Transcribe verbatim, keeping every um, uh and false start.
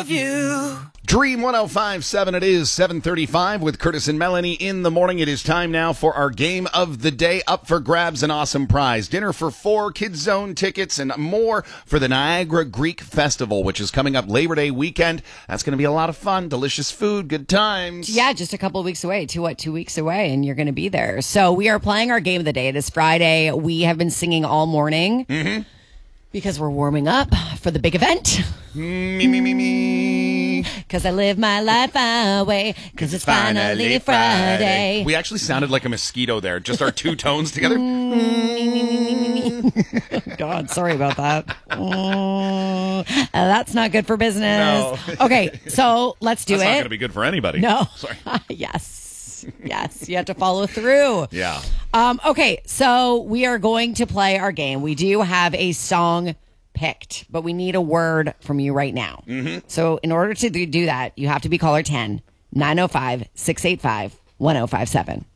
love you. Dream one oh five point seven, it is seven thirty-five with Curtis and Melanie in the morning. It is time now for our game of the day. Up for grabs, an awesome prize. Dinner for four, Kids Zone tickets, and more for the Niagara Greek Festival, which is coming up Labor Day weekend. That's going to be a lot of fun. Delicious food, good times. Yeah, just a couple of weeks away. Two, what, two weeks away, and you're going to be there. So we are playing our game of the day this Friday. We have been singing all morning Mm-hmm. because we're warming up for the big event. Me, me, me, me. Because I live my life my way, because it's finally Friday. We actually sounded like a mosquito there. Just our two tones together. God, sorry about that. Oh, uh, that's not good for business. No. Okay, so let's do That's it. not going to be good for anybody. No. Sorry. Yes. Yes. You have to follow through. Yeah. Um, okay, so we are going to play our game. We do have a song picked, but we need a word from you right now. Mm-hmm. So in order to do that, you have to be caller ten, nine oh five, six eight five, one oh five seven.